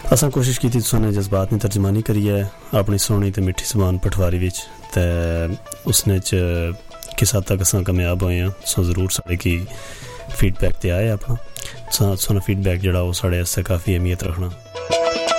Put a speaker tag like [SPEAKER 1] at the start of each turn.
[SPEAKER 1] असां कोशिश की तुसें जज्बात की तर्जमानी करिए अपनी सोहनी ते मिठी जबान पठवारी विच ते उसने च किस हद तक असां कामयाब होए हैं। सो ज़रूर साढ़े की फीडबैक ते आए अपना सोना फीडबैक जड़ा वो साढ़े आस्तै काफ़ी अहमियत रखना।